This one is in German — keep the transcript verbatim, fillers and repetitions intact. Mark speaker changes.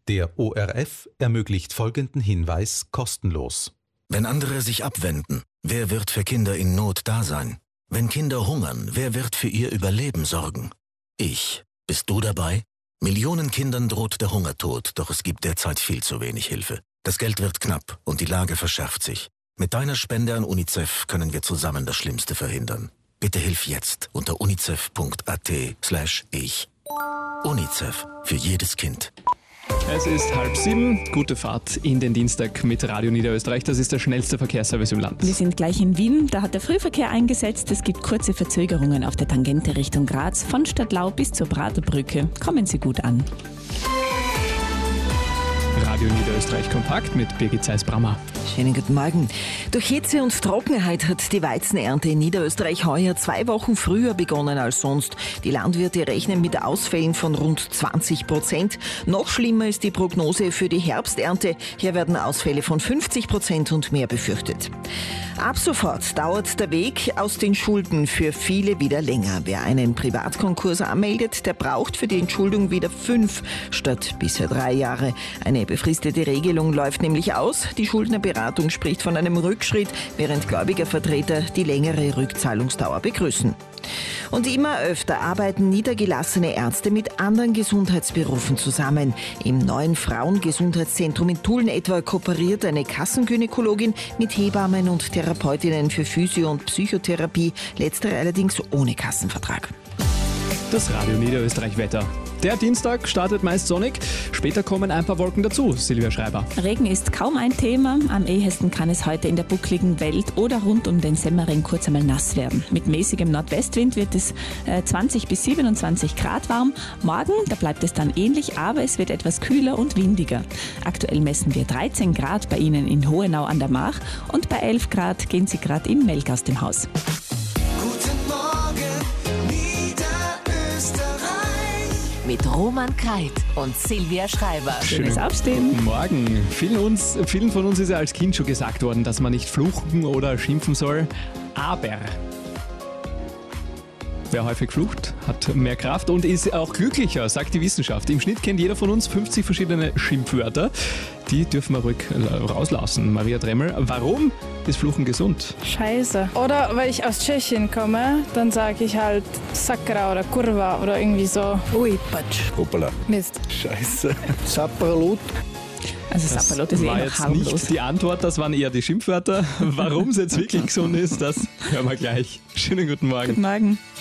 Speaker 1: Der O R F ermöglicht folgenden Hinweis kostenlos.
Speaker 2: Wenn andere sich abwenden, wer wird für Kinder in Not da sein? Wenn Kinder hungern, wer wird für ihr Überleben sorgen? Ich. Bist du dabei? Millionen Kindern droht der Hungertod, doch es gibt derzeit viel zu wenig Hilfe. Das Geld wird knapp und die Lage verschärft sich. Mit deiner Spende an UNICEF können wir zusammen das Schlimmste verhindern. Bitte hilf jetzt unter unicef.at slash ich. UNICEF. Für jedes Kind.
Speaker 3: Es ist halb sieben. Gute Fahrt in den Dienstag mit Radio Niederösterreich. Das ist der schnellste Verkehrsservice im Land.
Speaker 4: Wir sind gleich in Wien. Da hat der Frühverkehr eingesetzt. Es gibt kurze Verzögerungen auf der Tangente Richtung Graz. Von Stadtlau bis zur Praterbrücke. Kommen Sie gut an.
Speaker 3: Radio Niederösterreich kompakt mit Birgit Zeiss-Brammer.
Speaker 5: Schönen guten Morgen. Durch Hitze und Trockenheit hat die Weizenernte in Niederösterreich heuer zwei Wochen früher begonnen als sonst. Die Landwirte rechnen mit Ausfällen von rund zwanzig Prozent. Noch schlimmer ist die Prognose für die Herbsternte. Hier werden Ausfälle von fünfzig Prozent und mehr befürchtet. Ab sofort dauert der Weg aus den Schulden für viele wieder länger. Wer einen Privatkonkurs anmeldet, der braucht für die Entschuldung wieder fünf statt bisher drei Jahre. Eine befristete Regelung läuft nämlich aus. Die Schuldnerberatung spricht von einem Rückschritt, während Gläubigervertreter die längere Rückzahlungsdauer begrüßen. Und immer öfter arbeiten niedergelassene Ärzte mit anderen Gesundheitsberufen zusammen. Im neuen Frauengesundheitszentrum in Tulln etwa kooperiert eine Kassengynäkologin mit Hebammen und Therapeutinnen für Physio- und Psychotherapie, letztere allerdings ohne Kassenvertrag.
Speaker 3: Das Radio Niederösterreich Wetter. Der Dienstag startet meist sonnig, später kommen ein paar Wolken dazu, Silvia Schreiber.
Speaker 4: Regen ist kaum ein Thema. Am ehesten kann es heute in der buckligen Welt oder rund um den Semmering kurz einmal nass werden. Mit mäßigem Nordwestwind wird es äh, zwanzig bis siebenundzwanzig Grad warm. Morgen, da bleibt es dann ähnlich, aber es wird etwas kühler und windiger. Aktuell messen wir dreizehn Grad bei Ihnen in Hohenau an der Mach und bei elf Grad gehen Sie gerade in Melk aus dem Haus.
Speaker 6: Mit Roman Kreit und Silvia Schreiber.
Speaker 4: Schönes Aufstehen.
Speaker 3: Guten Morgen. Vielen, uns, vielen von uns ist ja als Kind schon gesagt worden, dass man nicht fluchen oder schimpfen soll. Aber wer häufig flucht, hat mehr Kraft und ist auch glücklicher, sagt die Wissenschaft. Im Schnitt kennt jeder von uns fünfzig verschiedene Schimpfwörter. Die dürfen wir ruhig rauslassen. Maria Dremmel, warum ist Fluchen gesund?
Speaker 7: Scheiße. Oder weil ich aus Tschechien komme, dann sage ich halt Sakra oder Kurva oder irgendwie so.
Speaker 5: Ui, Patsch.
Speaker 8: Hoppala.
Speaker 7: Mist.
Speaker 8: Scheiße. Sapperlot.
Speaker 4: Also
Speaker 3: Das
Speaker 4: Sapperlot ist eh
Speaker 3: war
Speaker 4: noch
Speaker 3: jetzt
Speaker 4: harmlos.
Speaker 3: nicht die Antwort, das waren eher die Schimpfwörter. Warum es jetzt wirklich gesund ist, das hören wir gleich. Schönen guten Morgen.
Speaker 4: Guten Morgen.